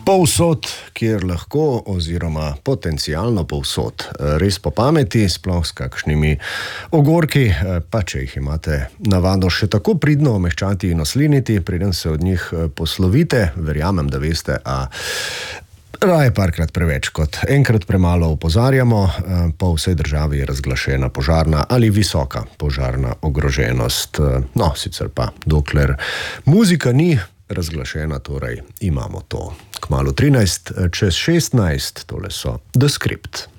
Povsod, kjer lahko, oziroma potencialno povsod, res po pameti, sploh s kakšnimi ogorki, pa če jih imate navado še tako pridno omehčati in osliniti, preden se od njih poslovite, verjamem, da veste, a raje parkrat preveč kot enkrat premalo opozarjamo. Po vsej državi je razglašena požarna ali visoka požarna ogroženost. No, sicer pa, dokler muzika ni razglašena, torej imamo to. Kmalu 13 čez 16, tole so The Script.